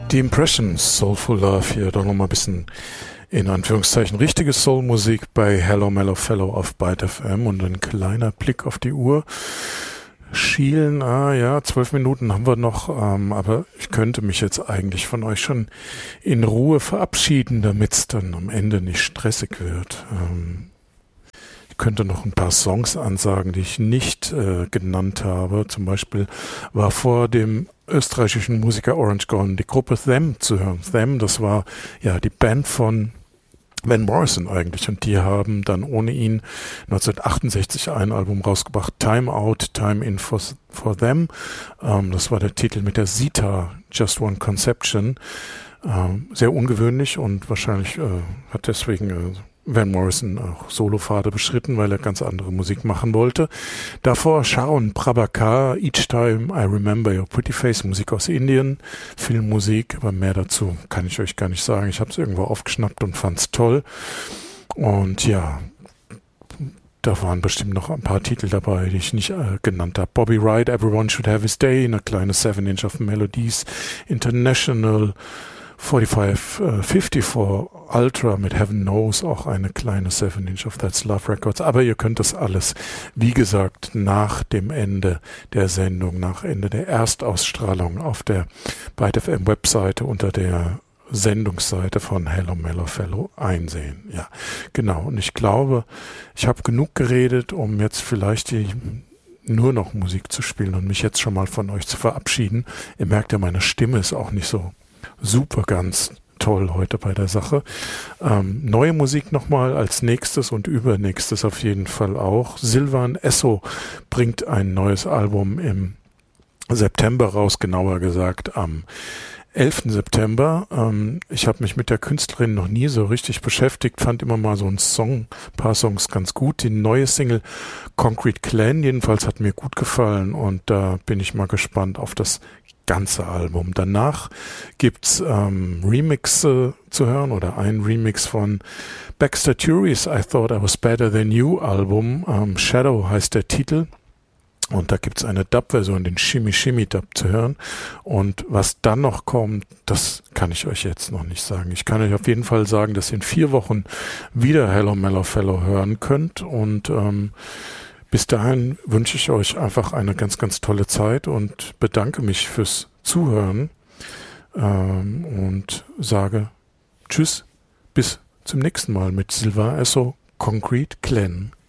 Die Impressions, Soulful Love, hier doch nochmal ein bisschen in Anführungszeichen richtige Soul-Musik bei Hello Mellow Fellow auf Byte FM und ein kleiner Blick auf die Uhr. Schielen, 12 Minuten haben wir noch, aber ich könnte mich jetzt eigentlich von euch schon in Ruhe verabschieden, damit es dann am Ende nicht stressig wird. Ich könnte noch ein paar Songs ansagen, die ich nicht genannt habe. Zum Beispiel war vor dem österreichischen Musiker Orange Gone die Gruppe Them zu hören. Them, das war ja die Band von Van Morrison eigentlich, und die haben dann ohne ihn 1968 ein Album rausgebracht, Time Out, Time In for Them. Das war der Titel mit der Sitar, Just One Conception. Sehr ungewöhnlich, und wahrscheinlich hat deswegen Van Morrison auch Solopfade beschritten, weil er ganz andere Musik machen wollte. Davor Sharon Prabhakar, Each Time I Remember Your Pretty Face, Musik aus Indien, Filmmusik, aber mehr dazu kann ich euch gar nicht sagen. Ich habe es irgendwo aufgeschnappt und fand's toll. Und ja, da waren bestimmt noch ein paar Titel dabei, die ich nicht genannt habe. Bobby Wright, Everyone Should Have His Day, eine kleine 7-inch of Melodies, International, 4554 Ultra mit Heaven Knows, auch eine kleine 7-inch of That's Love Records. Aber ihr könnt das alles, wie gesagt, nach dem Ende der Sendung, nach Ende der Erstausstrahlung auf der Byte FM Webseite unter der Sendungsseite von Hello Mellow Fellow einsehen. Ja, genau. Und ich glaube, ich habe genug geredet, um jetzt vielleicht nur noch Musik zu spielen und mich jetzt schon mal von euch zu verabschieden. Ihr merkt ja, meine Stimme ist auch nicht so super ganz toll heute bei der Sache. Neue Musik nochmal als nächstes und übernächstes auf jeden Fall auch. Sylvan Esso bringt ein neues Album im September raus, genauer gesagt am 11. September. Ich habe mich mit der Künstlerin noch nie so richtig beschäftigt, fand immer mal so ein paar Songs ganz gut. Die neue Single Concrete Clan jedenfalls hat mir gut gefallen, und da bin ich mal gespannt auf das ganze Album. Danach gibt's Remixe zu hören, oder ein Remix von Baxter Turi's I Thought I Was Better Than You Album. Shadow heißt der Titel. Und da gibt's eine Dub-Version, den Shimmy Shimmy Dub zu hören. Und was dann noch kommt, das kann ich euch jetzt noch nicht sagen. Ich kann euch auf jeden Fall sagen, dass ihr in 4 Wochen wieder Hello Mellow Fellow hören könnt. Und bis dahin wünsche ich euch einfach eine ganz, ganz tolle Zeit und bedanke mich fürs Zuhören und sage Tschüss, bis zum nächsten Mal mit Sylvan Esso, Concrete Clan.